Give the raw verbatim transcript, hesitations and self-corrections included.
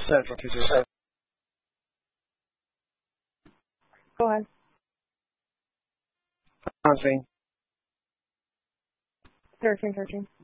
Central two zero. Go ahead. Honestly. thirteen thirteen.